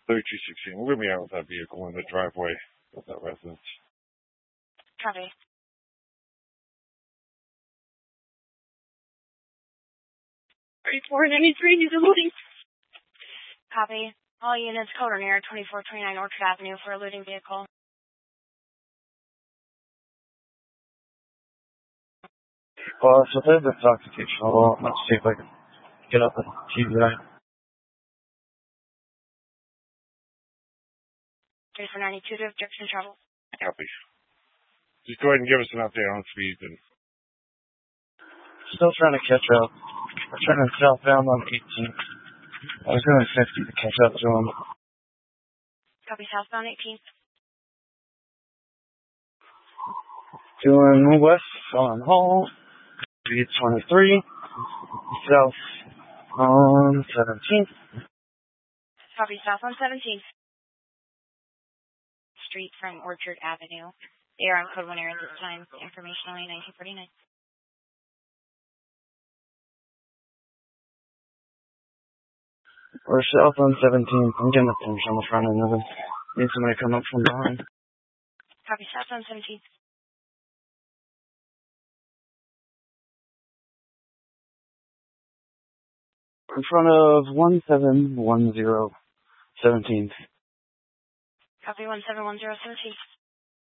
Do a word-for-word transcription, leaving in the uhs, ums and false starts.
thirty-two sixteen. We're going to be out with that vehicle in the driveway of that residence. Copy. Are you four ninety-three? He's eluding. Copy. All units code near twenty-four twenty-nine Orchard Avenue for eluding vehicle. Well, so there's a intoxication. Well, let's see if I can get up and see that. thirty-four ninety-two to objection travel. Copy. Just go ahead and give us an update on speed. And still trying to catch up. I'm trying to southbound on eighteenth. I was going fifty to catch up to him. Copy, southbound eighteenth. Doing west on Hall. Speed twenty-three. South on seventeenth. Copy, south on seventeenth. Street from Orchard Avenue. They are on code one area at this time. Information only nineteen forty-nine. We're south on seventeenth. I'm getting a punch on the front end of it. Need somebody to come up from behind. Copy, south on seventeenth. In front of one seven one zero seventeenth. Copy, one seven one zero seventeenth.